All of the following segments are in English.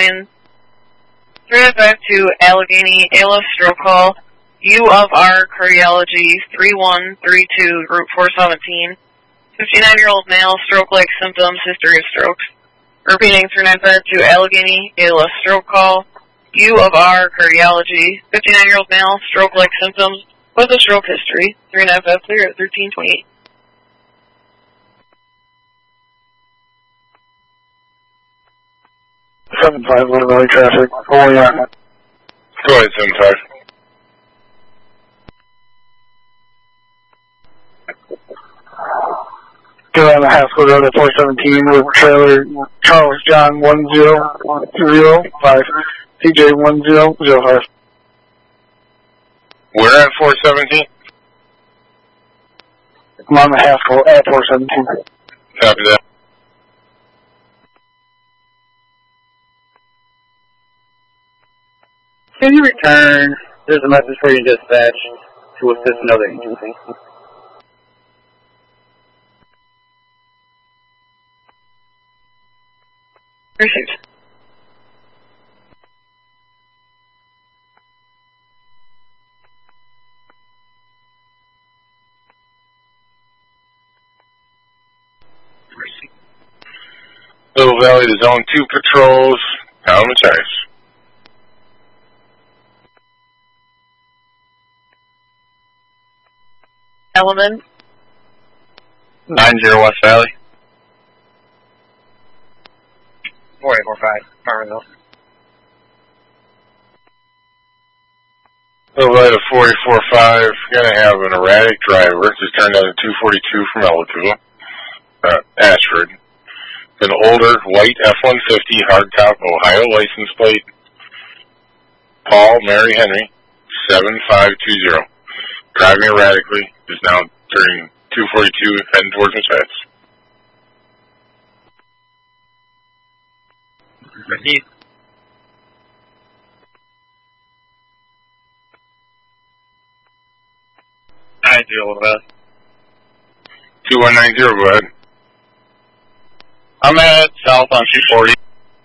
Wayne. 352 Allegheny, ALS stroke call. U of R cardiology 3132 Route 417. 59-year-old male, stroke-like symptoms, history of strokes. Repeating 3952 Allegheny, ALS stroke call. U of R cardiology 59-year-old male, stroke-like symptoms with a stroke history. 395 clear at 1328. 75 Little Valley traffic. Going on. Go ahead, 75. Get on the Haskell Road at 417 with trailer Charles John 1005, CJ 1005. We're at 417? I'm on the Haskell at 417. Copy that. Can you return? There's a message for you, dispatch, to assist another agency. Received. Little Valley to Zone 2 patrols. How much ice? Element. 90 West Valley. 4845, Farmerville. Little Valley to 445. Gonna have an erratic driver. Just turned out a 242 from Ellicott. Ashford. An older white F-150 hardtop Ohio license plate. Paul Mary Henry, 7520. Driving erratically, is now turning 242 heading towards Machias. Received. I deal with that. 2190, go ahead. I'm at south on 240.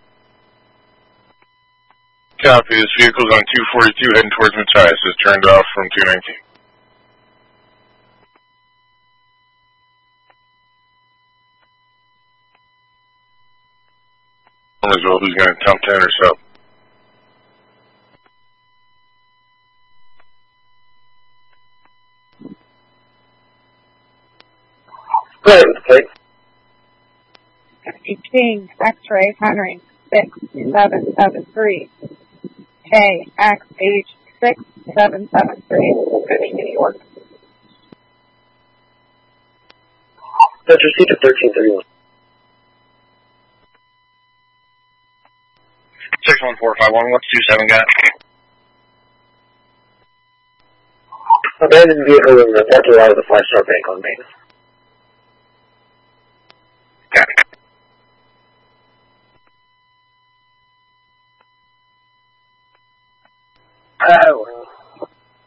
Copy, this vehicle's on 242 heading towards Machias. It's turned off from 219. As well, who's going to attempt to intercept? Good, okay. King, X-ray, Henry, 6773. K, X, H, 6773. Good, New York. That's received at 1331. 61451, what's 27 got? Abandoned vehicle in the parking lot of the 5-Star Bank on Main. Got it.